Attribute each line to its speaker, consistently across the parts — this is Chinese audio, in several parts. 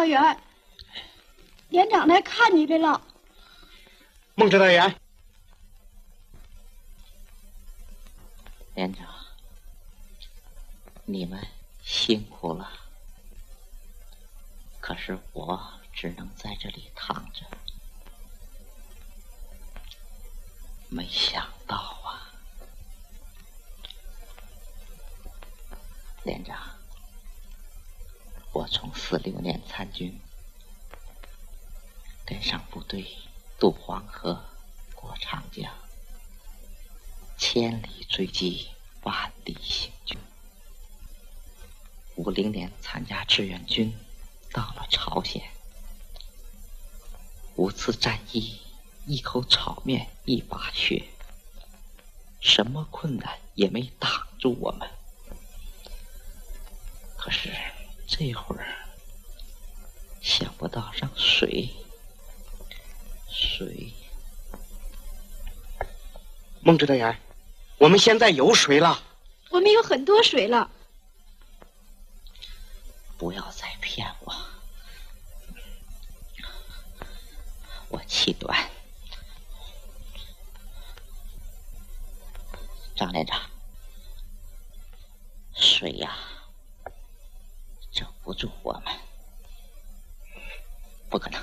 Speaker 1: 道员，连长来看你来了。
Speaker 2: 孟指导员，
Speaker 3: 连长，你们辛苦了。可是我只能在这里躺着。没想到啊，连长，我从46年参军，跟上部队渡黄河、过长江，千里追击，万里行军。50年参加志愿军，到了朝鲜，5次战役，一口炒面，一把血，什么困难也没挡住我们。可是这会儿想不到让水。
Speaker 2: 孟指导员，我们现在有水了。
Speaker 1: 我们有很多水了。
Speaker 3: 不要再骗我，我气短。张连长，水呀，整不住我们，不可能。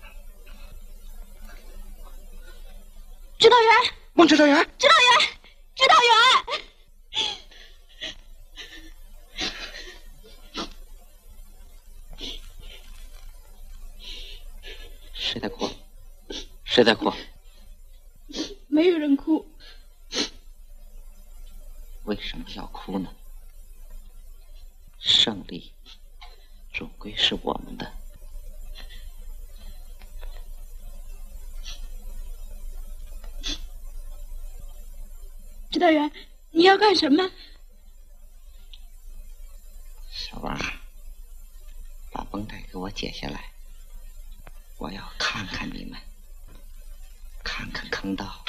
Speaker 1: 指导员，
Speaker 2: 孟指导员，
Speaker 1: 指导员，指导员。
Speaker 3: 谁在哭？谁在哭？
Speaker 1: 没有人哭。
Speaker 3: 为什么要哭呢？胜利终归是我们的。
Speaker 1: 指导员，你要干什么？
Speaker 3: 小王，把绷带给我解下来，我要看看你们，看看坑道，